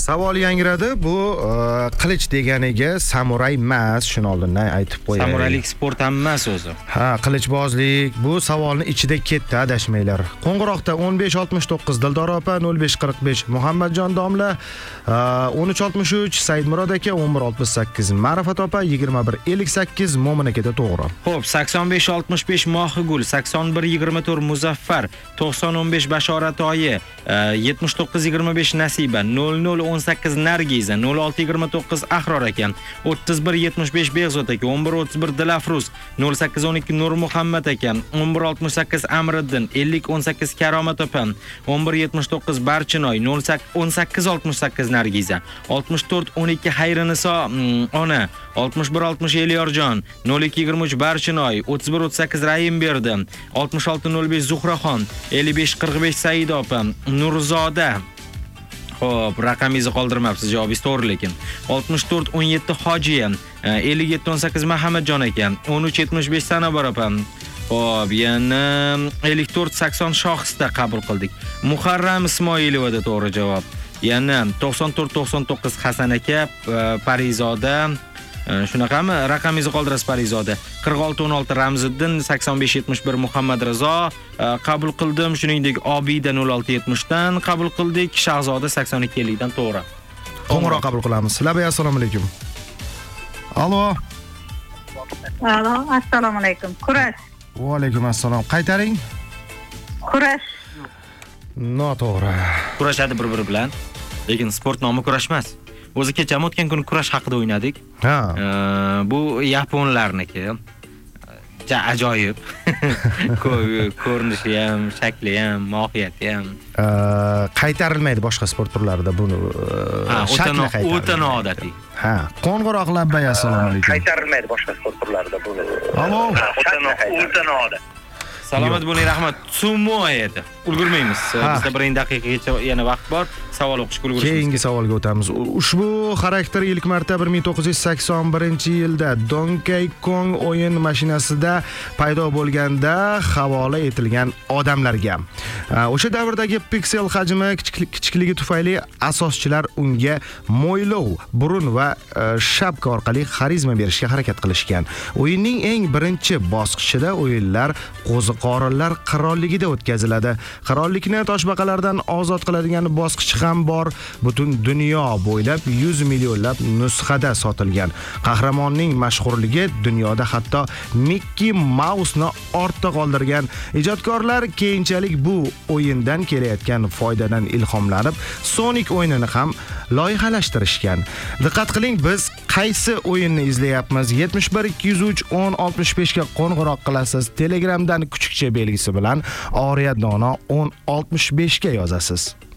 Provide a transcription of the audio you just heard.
Savol yangradi. Bu qilich deganiga samuray emas, shuni oldindan aytib qo'yay. Samuraylik sport ham emas o'zi. Ha, qilichbozlik. Bu savolni ichida ketdi, adashmanglar. Qo'ng'iroqda 1569 Dildor opa, 0545 Muhammadjon domla, 1363 Saidmurod aka, 1168 Ma'rifat opa, 2158 Mo'minakada to'g'ri. Xo'p, 8565 Mohigul, 8124 Muzaffar, 9015 Bashorat oyi, 7925 Nasiba, 0018 Nargiza, 0629 Ahror aka, 3175 Behzod aka, 1131 Dilafruz, 0812 Nur Muhammad aka, 1168 Amriddin, 5018 Karomat opa, 1179 Barchinoy, 1868 Nargiza, 6412 Hayriniso ona, 6160 Elyorjon, 0223 Barchinoy, 3138 Rayimberdi, 6605 Zuhraxon, 5545 Said opa, Nurzoda. Xo'p, raqamingizni qoldirmabsiz, javobingiz to'g'ri lekin. 6417 Hojiya, 5718 Muhammadjon aka, 1375 Sanobar opa. Xo'p, yana 5480 Shohisda qabul qildik. Muharram Ismoilovada to'g'ri javob. Yana 9499 Hasan aka, Parizoda. Shunaqami? Raqamingizni qoldirasiz Parizoda. 4616 Ramziddin, 8571 Muhammad Rizo qabul qildim. Shuningdek, Obida 0670 dan qabul qildik. Shahzoda 8250 dan to'g'ri. Qo'ng'iroq qabul qilamiz. Labay, assalomu alaykum. Allo. Alo, assalomu alaykum. Kurash. Va alaykum assalom. Qaytaring. Kurash. Noto'g'ri. Kurashadi bir-biri bilan, lekin sport nomi kurash emas. O'zi kecha o'tgan kuni kurash haqida o'ynadik. Ha. Bu yaponlarniki. Ajoyib. Ko'rinishi ham, shakli ham, mohiyati ham. Qaytarilmaydi boshqa sport turlarida buni. Shakli qaytarilmaydi. O'ta noodatiy. Ha, qo'ng'iroq Labay, assalomu alaykum. Qaytarilmaydi boshqa sport turlarida buni. Allo. O'ta noodatiy. Salomat bo'ling, rahmat. Sumo edi. Ulgurmaymiz. Bizda 1 daqiqagacha yana vaqt bor. Savol o'qishga ulgurishimiz. Keyingi savolga o'tamiz. Ushbu xarakter ilk marta 1981-yilda Donkey Kong o'yin mashinasida paydo bo'lganda havola etilgan odamlarga. O'sha davrdagi piksel hajmi kichikligi tufayli asoschilar unga mo'ylov, burun va shapka orqali xarizma berishga harakat qilishgan. O'yinning eng birinchi bosqichida o'yinlar qo'ziqorinlar qirolligida o'tkaziladi. Qirollikni toshbaqalardan ozod qiladigan bosqich ham bor. Butun dunyo bo'ylab 100 millionlab nusxada sotilgan. Qahramonning mashhurligi dunyoda hatto Mickey Mouse'ni ortda qoldirgan. Ijodkorlar keyinchalik bu o'yindan kelayotgan foydadan ilhomlanib, Sonic o'yinini ham loyihalashtirishgan. Diqqat qiling, biz qaysi o'yinni izlayapmiz? 71 203 1065 ga qo'ng'iroq qilasiz. Telegramdan kuchukcha belgisi bilan Oriya Dono 1065 ga yozasiz.